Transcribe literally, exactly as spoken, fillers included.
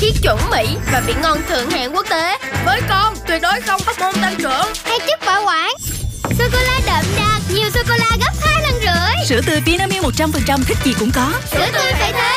chiết chuẩn Mỹ và vị ngon thượng hạng quốc tế. Với con, tuyệt đối không hormone tăng trưởng hay chất bảo quản. Sô-cô-la đậm đặc, nhiều sô-cô-la gấp hai lần rưỡi. Sữa tươi Vinamilk một trăm phần trăm thích gì cũng có. Sữa tươi phải thế.